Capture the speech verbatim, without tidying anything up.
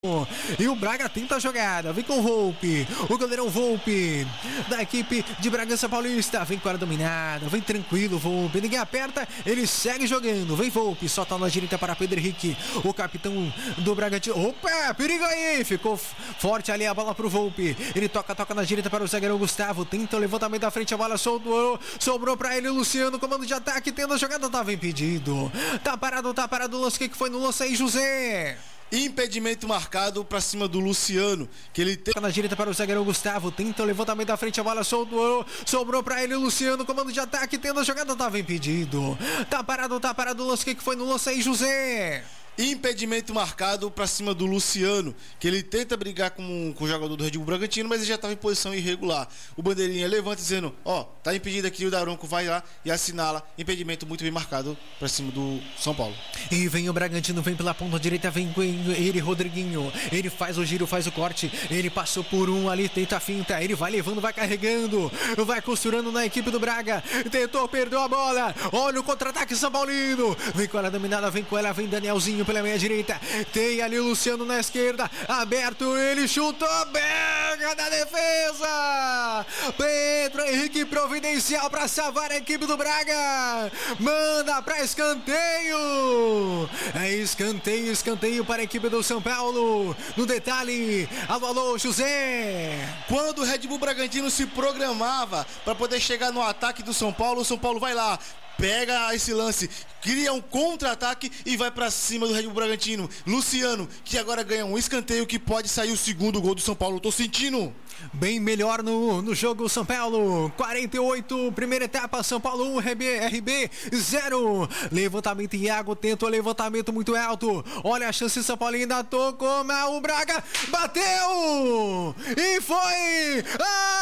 E o Braga tenta a jogada, vem com o Volpi, o goleirão Volpi da equipe de Bragança Paulista, vem com a área dominada, vem tranquilo Volpi, ninguém aperta, ele segue jogando, vem Volpi, solta na direita para Pedro Henrique, o capitão do Bragantino, opa, perigo aí, ficou forte ali a bola pro Volpi, ele toca, toca na direita para o zagueirão Gustavo, tenta o levantamento da frente, a bola sobrou, sobrou para ele, Luciano, comando de ataque, tendo a jogada, tava impedido, tá parado, tá parado o lance, que foi no lance aí, José? Impedimento marcado para cima do Luciano, que ele tem na direita para o zagueirão Gustavo, tenta o levantamento da frente, a bola sobrou, sobrou para ele, Luciano, comando de ataque, tendo a jogada, tava impedido, tá parado, tá parado o lance, que foi no lance aí, José? Impedimento marcado para cima do Luciano, que ele tenta brigar com, com o jogador do Red Bull Bragantino, mas ele já estava em posição irregular. O bandeirinha levanta dizendo, ó, oh, tá impedido aqui, o Daronco vai lá e assinala impedimento muito bem marcado para cima do São Paulo. E vem o Bragantino, vem pela ponta direita, vem com ele, Rodriguinho, ele faz o giro, faz o corte, ele passou por um ali, tenta a finta, ele vai levando, vai carregando, vai costurando na equipe do Braga, tentou, perdeu a bola, olha o contra-ataque São Paulino, vem com ela dominada, vem com ela, vem Danielzinho pela meia direita, tem ali o Luciano na esquerda, aberto, ele chutou, pega na defesa, Pedro Henrique providencial para salvar a equipe do Braga, manda para escanteio, é escanteio, escanteio para a equipe do São Paulo, no detalhe, alô, alô, José. Quando o Red Bull Bragantino se programava para poder chegar no ataque do São Paulo, o São Paulo vai lá, pega esse lance, cria um contra-ataque e vai pra cima do Red Bull Bragantino. Luciano, que agora ganha um escanteio que pode sair o segundo gol do São Paulo. Tô sentindo. Bem melhor no, no jogo São Paulo. quarenta e oito, primeira etapa, São Paulo um, R B, R B zero. Levantamento, Iago tenta o levantamento muito alto. Olha a chance, São Paulo ainda tocou, mas o Braga bateu! E foi! Ah!